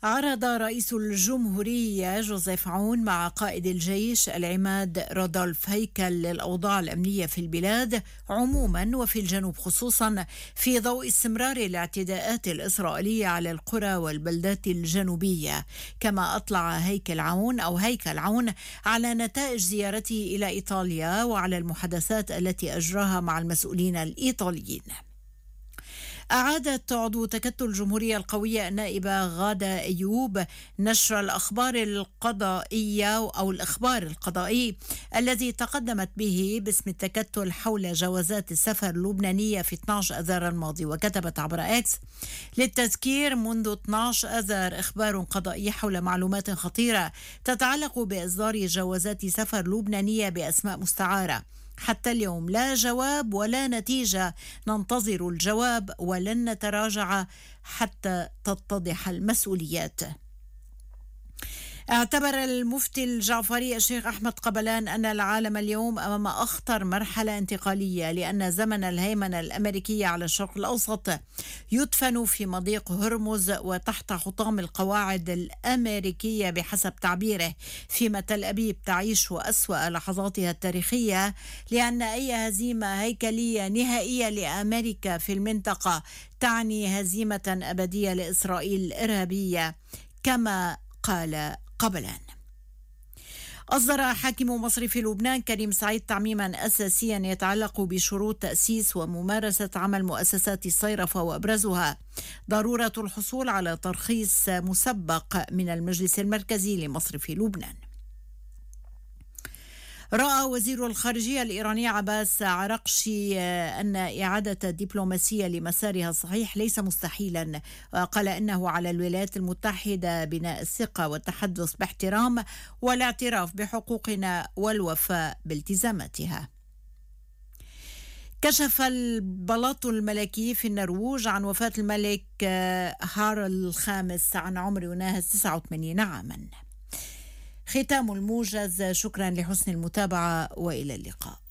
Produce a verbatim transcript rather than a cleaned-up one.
عرض رئيس الجمهورية جوزيف عون مع قائد الجيش العماد رودولف هيكل للأوضاع الأمنية في البلاد عموما وفي الجنوب خصوصا في ضوء استمرار الاعتداءات الإسرائيلية على القرى والبلدات الجنوبية. كما أطلع هيكل عون أو هيكل عون على نتائج زيارته إلى إيطاليا وعلى المحادثات التي أجراها مع المسؤولين الإيطاليين. أعادت عضو تكتل الجمهورية القوية النائبة غادة أيوب نشر الأخبار القضائية أو الإخبار القضائي الذي تقدمت به باسم التكتل حول جوازات السفر اللبنانية في اثني عشر أذار الماضي، وكتبت عبر إكس: للتذكير، منذ اثني عشر أذار إخبار قضائي حول معلومات خطيرة تتعلق بإصدار جوازات سفر لبنانية بأسماء مستعارة. حتى اليوم لا جواب ولا نتيجة، ننتظر الجواب ولن نتراجع حتى تتضح المسؤوليات. اعتبر المفتي الجعفري الشيخ أحمد قبلان أن العالم اليوم أمام أخطر مرحلة انتقالية، لأن زمن الهيمنة الأمريكية على الشرق الأوسط يدفن في مضيق هرمز وتحت حطام القواعد الأمريكية بحسب تعبيره، فيما تل أبيب تعيش أسوأ لحظاتها التاريخية، لأن أي هزيمة هيكلية نهائية لأمريكا في المنطقة تعني هزيمة أبدية لإسرائيل الإرهابية كما قال قبلان. أصدر حاكم مصرف لبنان كريم سعيد تعميما أساسيا يتعلق بشروط تأسيس وممارسة عمل مؤسسات الصيرفة، وأبرزها ضرورة الحصول على ترخيص مسبق من المجلس المركزي لمصرف لبنان. رأى وزير الخارجية الإيراني عباس عرقشي أن إعادة الدبلوماسية لمسارها الصحيح ليس مستحيلا، وقال إنه على الولايات المتحدة بناء الثقة والتحدث باحترام والاعتراف بحقوقنا والوفاء بالتزاماتها. كشف البلاط الملكي في النرويج عن وفاة الملك هارل الخامس عن عمر يناهز تسعة وثمانين عاما. ختام الموجز، شكرا لحسن المتابعة وإلى اللقاء.